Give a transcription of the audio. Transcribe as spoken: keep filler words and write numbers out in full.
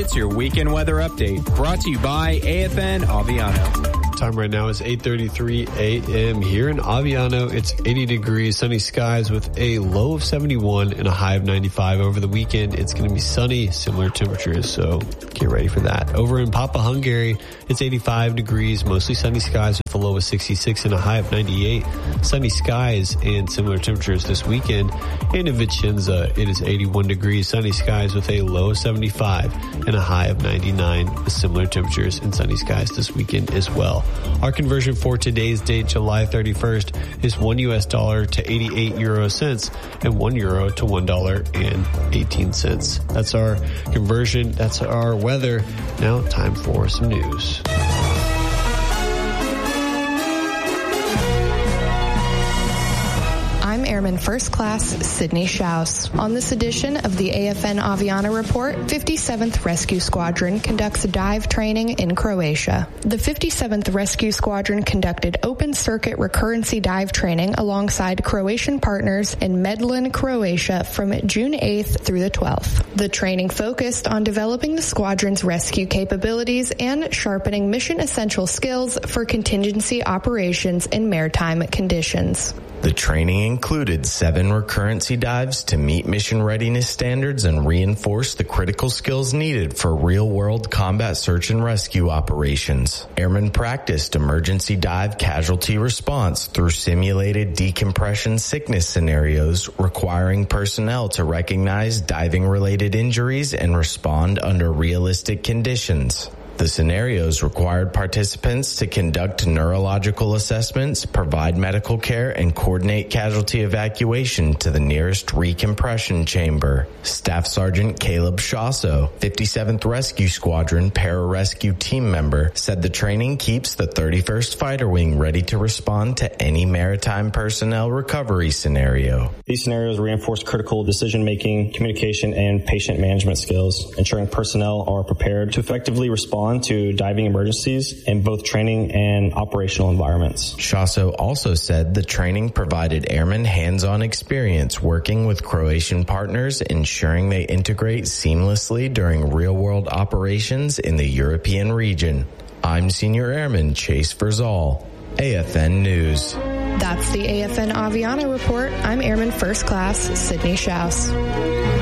it's your weekend weather update, brought to you by A F N Aviano. Time right now is eight thirty-three a.m. here in Aviano. It's eighty degrees, sunny skies with a low of seventy-one and a high of ninety-five. Over the weekend, it's going to be sunny, similar temperatures, so get ready for that. Over in Papa, Hungary, it's eighty-five degrees, mostly sunny skies with a low of sixty-six and a high of ninety-eight. Sunny skies and similar temperatures this weekend. And in Vicenza, it is eighty-one degrees, sunny skies with a low of seventy-five and a high of ninety-nine, with similar temperatures and sunny skies this weekend as well. Our conversion for today's date, July thirty-first, is one U S dollar to eighty-eight euro cents and one euro to one dollar and eighteen cents. That's our conversion. That's our weather. Now time for some news. I'm Airman First Class Sydney Schaus. On this edition of the A F N Aviana Report, fifty-seventh Rescue Squadron conducts dive training in Croatia. The fifty-seventh Rescue Squadron conducted open circuit recurrency dive training alongside Croatian partners in Medlin, Croatia from June eighth through the twelfth. The training focused on developing the squadron's rescue capabilities and sharpening mission essential skills for contingency operations in maritime conditions. The training included seven recurrency dives to meet mission readiness standards and reinforce the critical skills needed for real-world combat search and rescue operations. Airmen practiced emergency dive casualty response through simulated decompression sickness scenarios requiring personnel to recognize diving-related injuries and respond under realistic conditions. The scenarios required participants to conduct neurological assessments, provide medical care, and coordinate casualty evacuation to the nearest recompression chamber. Staff Sergeant Caleb Shasso, fifty-seventh Rescue Squadron pararescue team member, said the training keeps the thirty-first Fighter Wing ready to respond to any maritime personnel recovery scenario. These scenarios reinforce critical decision-making, communication, and patient management skills, ensuring personnel are prepared to effectively respond to diving emergencies in both training and operational environments. Shasso also said the training provided airmen hands-on experience working with Croatian partners, ensuring they integrate seamlessly during real-world operations in the European region. I'm Senior Airman Chase Verzal, A F N News. That's the A F N Aviana Report. I'm Airman First Class Sydney Schaus.